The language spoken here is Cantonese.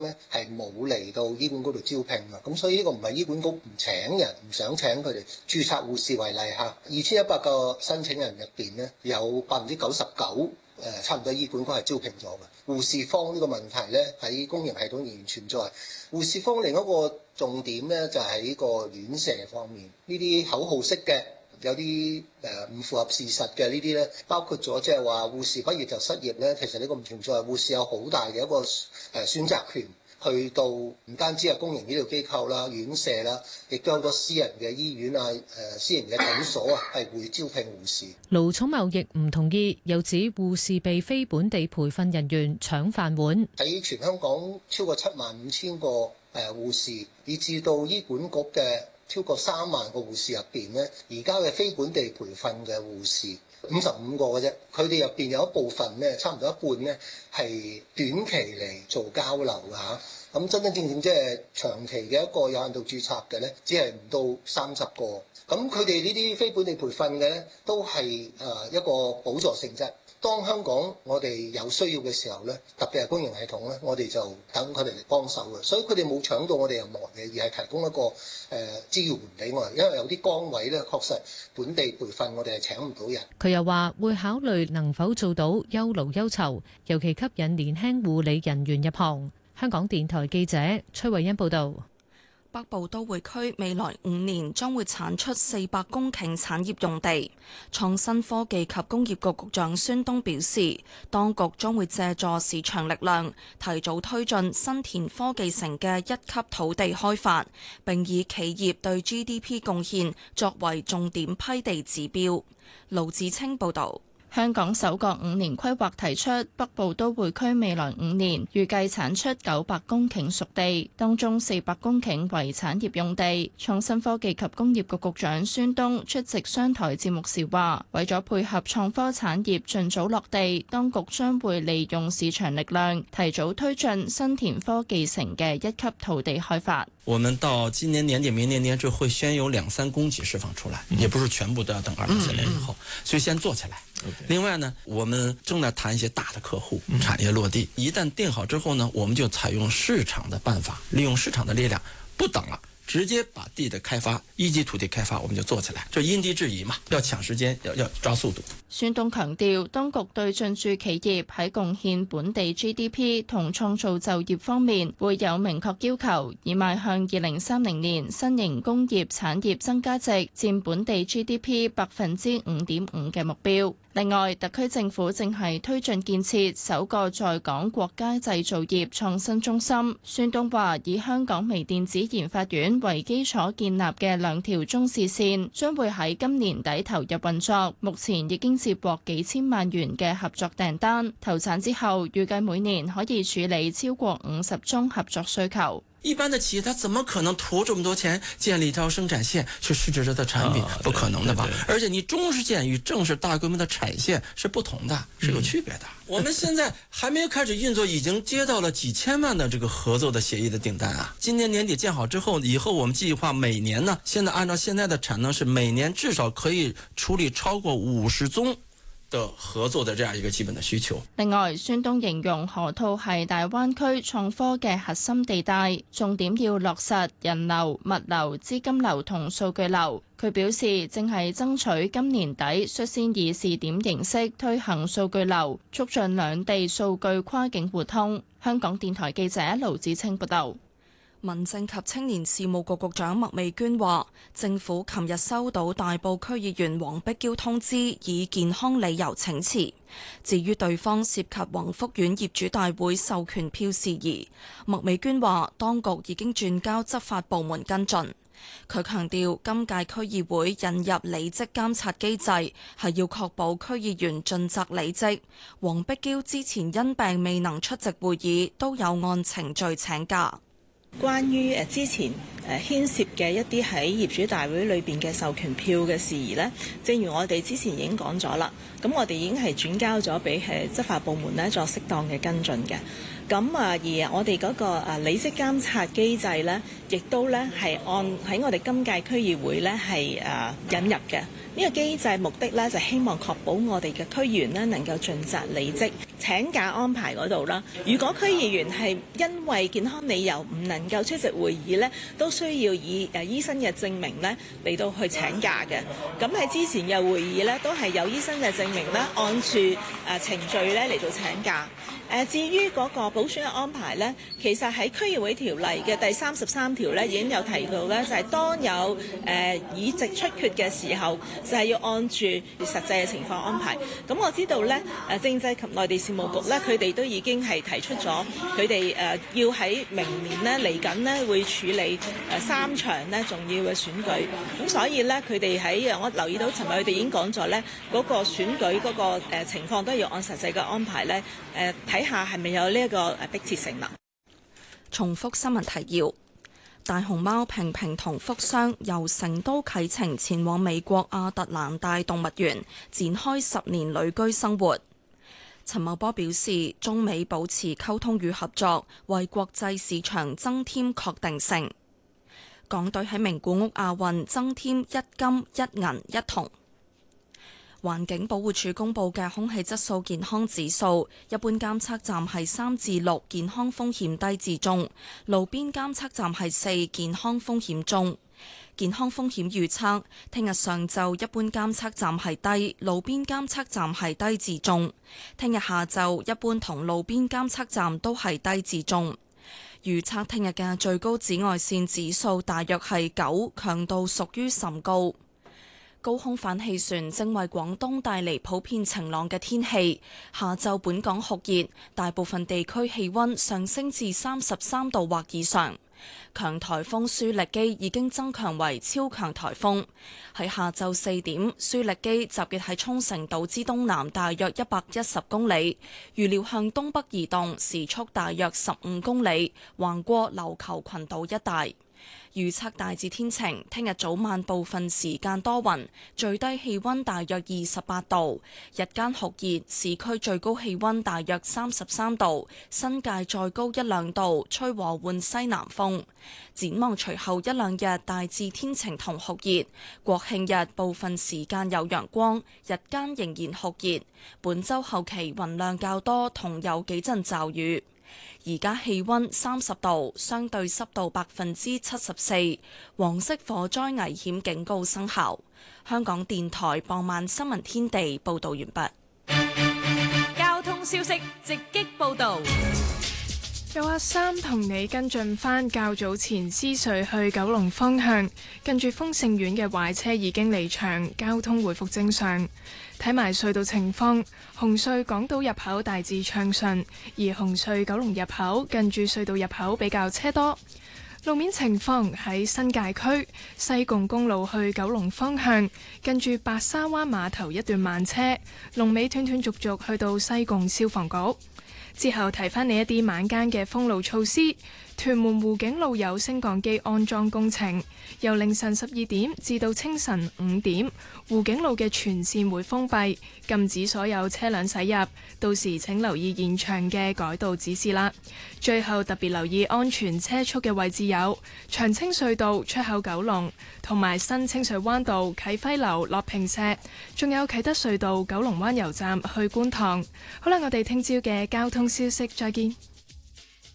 咧係冇嚟到醫管局度招聘嘅，咁所以呢個唔係醫管局唔請人，唔想請佢哋註冊護士為例嚇，2100個申請人入邊咧，有99%差唔多醫管局係招聘咗嘅。護士荒呢個問題咧喺公營系統仍然存在。護士荒另一個重點咧就係呢個院舍方面，呢啲口號式嘅。有啲唔符合事實嘅呢啲咧，包括咗即係話護士畢業就失業咧，其實呢個唔存在。護士有好大嘅一個選擇權，去到唔單止係公營醫療機構啦、院舍啦，亦都有好多私人嘅醫院啊、私人嘅診所啊，係會招聘護士。 盧寵茂亦唔同意，又指護士被非本地培訓人員搶飯碗。 喺全香港超過75000個護士，以至到醫管局嘅超過3萬個護士入邊咧，而家嘅非本地培訓嘅護士55個嘅啫，佢哋入邊有一部分咧，差唔多一半咧係短期嚟做交流㗎嚇。咁真真正正即係長期嘅一個有限度註冊嘅咧，只係唔到30個。咁佢哋呢啲非本地培訓嘅咧，都係一個補助性質。當香港我哋有需要嘅時候咧，特別係公營系統咧，我哋就等佢哋嚟幫手嘅，所以佢哋冇搶到我哋任何嘢，而係提供一個支援俾我哋。因為有啲崗位咧，確實本地培訓我哋係請唔到人。 佢又話會考慮能否做到優勞優酬，尤其吸引年輕護理人員入行。香港電台記者崔慧欣報道。 北部都會區未來5年將會產出400公頃產業用地。創新科技及工業局局長孫東表示，當局將會借助市場力量，提早推進新田科技城嘅1級土地開發，並以企業對 GDP 貢獻作為重點批地指標。盧志清報導。 香港首個5年規劃提出，北部都會區未來5年預計產出900公頃熟地，當中400公頃為產業用地。創新科技及工業局局長孫東出席商台節目時話，為咗配合創科產業盡早落地，當局將會利用市場力量，提早推進新田科技城嘅1級土地開發。 我們到今年年底、明年年初會先有2-3公頃釋放出來，也不是全部都要等2024年以後，所以先做起來。另外呢，我們正在談一些大的客戶，產業落地，一旦定好之後呢，我們就採用市場的辦法，利用市場的力量，不等了，直接把地的開發1級土地開發我們就做起來，就因地制宜嘛，要搶時間，要抓速度。 孫東強調，當局對進駐企業喺貢獻本地 GDP 同創造就業方面會有明確要求，以邁向2030年新型工業產業增加值佔本地 GDP 5.5%嘅目標。另外，特區政府正係推進建設首個在港國家製造業創新中心。孫東話，以香港微電子研發院為基礎建立嘅2條中視線將會喺今年底投入運作，目前已經接獲幾千萬元嘅合作訂單，投產之後預計每年可以處理超過50宗合作需求。 一般的企業，它怎麼可能投這麼多錢建立一條生產線去試製它的產品？不可能的吧？而且你中試線與正式大規模的產線是不同的，是有區別的。我們現在還沒有開始運作，已經接到了幾千萬的這個合作的協議的訂單啊！今年年底建好之後，以後我們計劃每年呢，現在按照現在的產能是每年至少可以處理超過50宗的合作的這樣一個基本的需求。 另外，孫東形容河套係大灣區創科嘅核心地帶，重點要落實人流、物流、資金流同數據流。佢表示，正係爭取今年底率先以試點形式推行數據流，促進兩地數據跨境互通。香港電台記者盧子清報道。 民政及青年事務局局長麥美娟話，政府琴日收到大埔區議員黃碧嬌通知，以健康理由請辭。至於對方涉及宏福苑業主大會授權票事宜，麥美娟話，當局已經轉交執法部門跟進。佢強調，今屆區議會引入履職監察機制，係要確保區議員盡責履職。黃碧嬌之前因病未能出席會議，都有按程序請假。 關於之前牽涉嘅一啲喺業主大會裏邊嘅授權票嘅事宜呢，正如我哋之前已經講咗啦，咁我哋已經係轉交咗俾執法部門呢作適當嘅跟進嘅。咁而我哋嗰個履職監察機制呢，亦都呢係按喺我哋今屆區議會呢係引入嘅。呢個機制目的呢，就希望確保我哋嘅區議員呢能夠盡責履職， 請假安排嗰度啦。如果區議員係因為健康理由唔能夠出席會議呢，都需要以醫生嘅證明呢嚟到去請假嘅。咁喺之前嘅會議呢，都係有醫生嘅證明啦，按住程序咧嚟到請假。至於嗰個補選嘅安排呢，其實喺區議會條例嘅第33條呢已經有提到呢，就係當有議席出缺嘅時候，就係要按住實際嘅情況安排。咁我知道呢，政制及內地事務局呢，佢哋都已經係提出咗，佢哋要喺明年呢嚟緊呢會處理3場呢重要嘅選舉。咁所以呢，佢哋喺我留意到，尋日佢哋已經講咗呢嗰個選舉嗰個情況都要按實際嘅安排呢。睇下係咪有呢一個迫切性啦。 重複新聞提要：大熊貓平平同福箱由成都啟程前往美國亞特蘭大動物園，展開10年旅居生活。陳茂波表示，中美保持溝通與合作，為國際市場增添確定性。港隊喺名古屋亞運增添1金1銀1銅。環境保護署公布嘅空氣質素健康指數，一般監測站係3至6，健康風險低至中；路邊監測站係4，健康風險中。健康風險預測，聽日上晝一般監測站係低，路邊監測站係低至中；聽日下晝一般同路邊監測站都係低至中。預測聽日嘅最高紫外線指數大約係9，強度屬於甚高。高空反氣旋正為廣東帶嚟普遍晴朗嘅天氣，下晝本港酷熱，大部分地區氣溫上升至33度或以上。強颱風舒力基已經增強為超強颱風，喺下晝4點，舒力基集結喺沖繩島之東南大約110公里，預料向東北移動，時速大約15公里，橫過琉球群島一帶。預測大致天晴，聽日早晚部分時間多雲，最低氣溫大約28度，日間酷熱，市區最高氣溫大約33度，新界再高1-2度，吹和緩西南風。展望隨後1-2日大致天晴同酷熱，國慶日部分時間有陽光，日間仍然酷熱。本週後期雲量較多，同有幾陣驟雨。而家氣溫30度，相對濕度74%，黃色火災危險警告生效。香港電台傍晚新聞天地報道完畢。 交通消息直擊報道。有阿三同你跟進返較早前獅隧去九龍方向，近住豐盛苑嘅壞車已經離場，交通回復正常。睇埋隧道情況，紅隧港島入口大致暢順，而紅隧九龍入口近住隧道入口比較車多。路面情況喺新界區西貢公路去九龍方向，近住白沙灣碼頭一段慢車，龍尾斷斷續續去到西貢消防局。之後提返你一啲晚間嘅封路措施，屯門湖景路有升降機安裝工程，由凌晨12點至到清晨5點，湖景路嘅全線會封閉，禁止所有車輛駛入，到時請留意現場嘅改道指示啦。最後特別留意安全車速嘅位置有長青隧道出口九龍，同埋新清水灣道啟輝樓落坪石，仲有啟德隧道九龍灣油站去觀塘。好啦，我哋聽朝嘅交通消息再見。